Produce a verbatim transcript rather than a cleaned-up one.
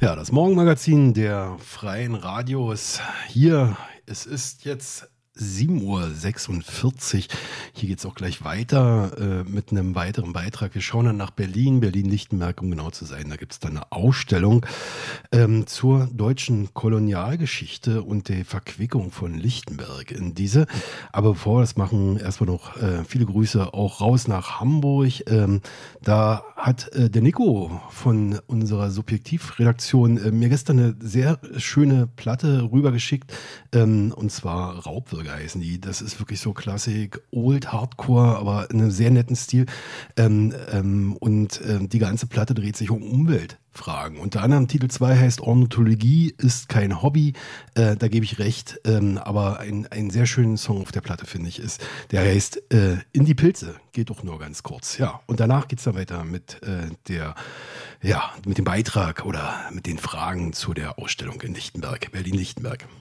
Ja, das Morgenmagazin der Freien Radios hier. Es ist jetzt sieben Uhr sechsundvierzig. Hier geht es auch gleich weiter äh, mit einem weiteren Beitrag. Wir schauen dann nach Berlin, Berlin-Lichtenberg, um genau zu sein. Da gibt es dann eine Ausstellung ähm, zur deutschen Kolonialgeschichte und der Verquickung von Lichtenberg in diese. Aber bevor wir das machen, erstmal noch äh, viele Grüße auch raus nach Hamburg. Ähm, da hat äh, der Nico von unserer Subjektivredaktion äh, mir gestern eine sehr schöne Platte rübergeschickt. Ähm, und zwar Raubwürger heißen die. Das ist wirklich so Klassik, Old Hardcore, aber in einem sehr netten Stil. Ähm, ähm, und ähm, die ganze Platte dreht sich um Umweltfragen. Unter anderem Titel zwei heißt Ornithologie ist kein Hobby. Äh, da gebe ich recht. Ähm, aber ein, ein sehr schönen Song auf der Platte, finde ich, ist, der heißt äh, In die Pilze. Geht doch nur ganz kurz. Ja, und danach geht es dann weiter mit äh, der, ja, mit dem Beitrag oder mit den Fragen zu der Ausstellung in Lichtenberg, Berlin-Lichtenberg.